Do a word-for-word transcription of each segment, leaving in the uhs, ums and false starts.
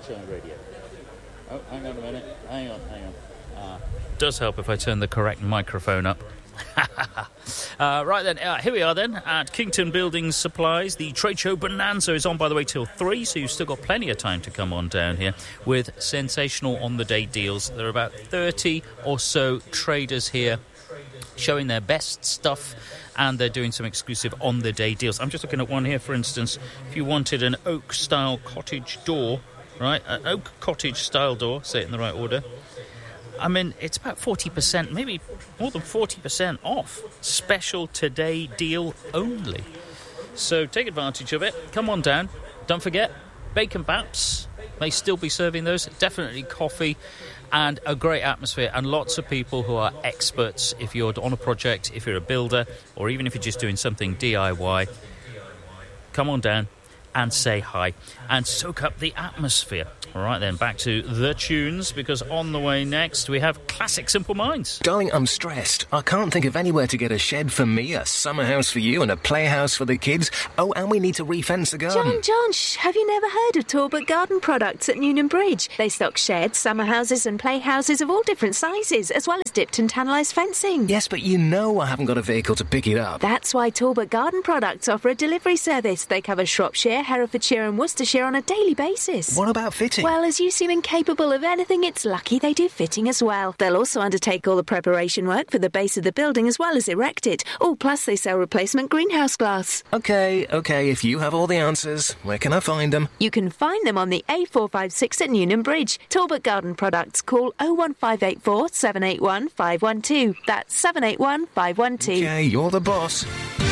turn the radio. Oh, hang on a minute. Hang on, hang on. Ah. Does help if I turn the correct microphone up. uh, right then, uh, here we are then at Kington Building Supplies. The trade show Bonanza is on, by the way, till three, so you've still got plenty of time to come on down here with sensational on-the-day deals. There are about thirty or so traders here showing their best stuff, and they're doing some exclusive on-the-day deals. I'm just looking at one here, for instance. If you wanted an oak-style cottage door, right, an oak cottage-style door, say it in the right order, I mean, it's about forty percent, maybe more than forty percent off. Special today deal only. So take advantage of it. Come on down. Don't forget, Bacon Baps. May still be serving those. Definitely coffee and a great atmosphere. And lots of people who are experts. If you're on a project, if you're a builder, or even if you're just doing something D I Y, come on down and say hi and soak up the atmosphere. All right, then, back to the tunes, because on the way next we have Classic Simple Minds. Darling, I'm stressed. I can't think of anywhere to get a shed for me, a summer house for you, and a playhouse for the kids. Oh, and we need to refence the garden. John, John, shh, have you never heard of Talbot Garden Products at Newnham Bridge? They stock sheds, summer houses and playhouses of all different sizes, as well as dipped and tannalised fencing. Yes, but you know I haven't got a vehicle to pick it up. That's why Talbot Garden Products offer a delivery service. They cover Shropshire, Herefordshire and Worcestershire on a daily basis. What about fitting? Well, as you seem incapable of anything, it's lucky they do fitting as well. They'll also undertake all the preparation work for the base of the building as well as erect it. Oh, plus they sell replacement greenhouse glass. OK, OK, if you have all the answers, where can I find them? You can find them on the A four five six at Newnham Bridge. Talbot Garden Products. Call oh one five eight four, seven eight one, five one two. That's seven eight one, five one two. OK, you're the boss.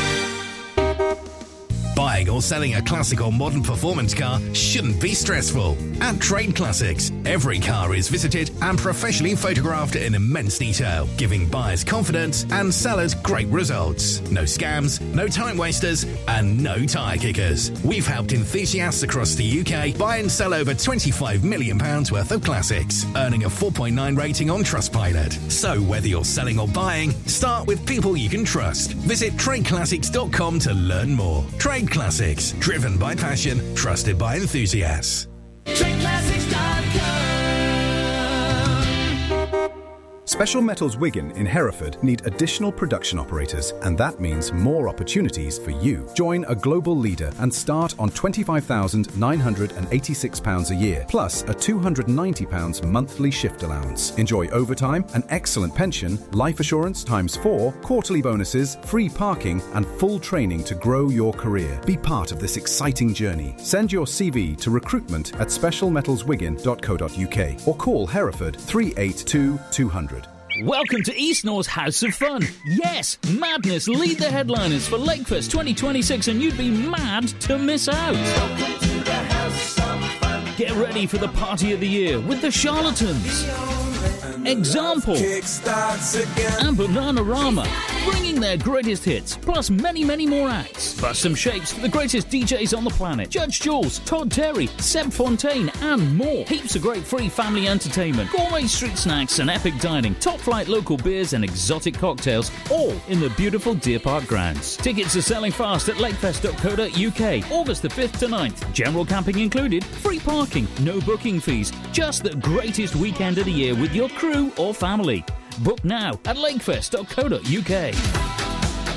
Buying or selling a classic or modern performance car shouldn't be stressful. At Trade Classics, every car is visited and professionally photographed in immense detail, giving buyers confidence and sellers great results. No scams, no time wasters, and no tyre kickers. We've helped enthusiasts across the U K buy and sell over twenty-five million pounds worth of classics, earning a four point nine rating on Trustpilot. So whether you're selling or buying, start with people you can trust. Visit trade classics dot com to learn more. Trade Classics, driven by passion, trusted by enthusiasts. trade classics dot com. Special Metals Wigan in Hereford need additional production operators, and that means more opportunities for you. Join a global leader and start on twenty-five thousand nine hundred eighty-six pounds a year, plus a two hundred ninety pounds monthly shift allowance. Enjoy overtime, an excellent pension, life assurance times four, quarterly bonuses, free parking, and full training to grow your career. Be part of this exciting journey. Send your C V to recruitment at special metals wigan dot co dot uk or call Hereford three eight two, two hundred. Welcome to East North's House of Fun. Yes, Madness lead the headliners for Lakefest twenty twenty-six, and you'd be mad to miss out. Welcome to the House of Fun. Get ready for the party of the year with the Charlatans, Example, and Bananarama, bringing their greatest hits, plus many, many more acts. Plus some shapes for the greatest D Js on the planet. Judge Jules, Todd Terry, Seb Fontaine, and more. Heaps of great free family entertainment, gourmet street snacks and epic dining, top flight local beers and exotic cocktails, all in the beautiful Deer Park grounds. Tickets are selling fast at lakefest dot co dot uk. August the fifth to ninth. General camping included, free parking, no booking fees. Just the greatest weekend of the year with your crew or family. Book now at lakefest dot co dot uk.